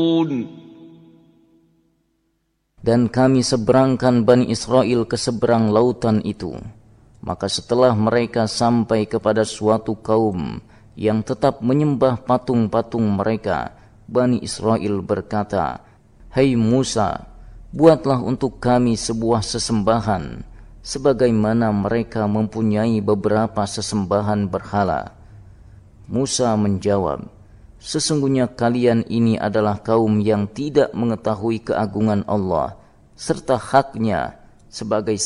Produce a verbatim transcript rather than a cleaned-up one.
Dan kami seberangkan Bani Israel ke seberang lautan itu. Maka setelah mereka sampai kepada suatu kaum yang tetap menyembah patung-patung mereka, Bani Israel berkata, "Hai Musa, buatlah untuk kami sebuah sesembahan, sebagaimana mereka mempunyai beberapa sesembahan berhala." Musa menjawab, "Sesungguhnya kalian ini adalah kaum yang tidak mengetahui keagungan Allah serta haknya sebagai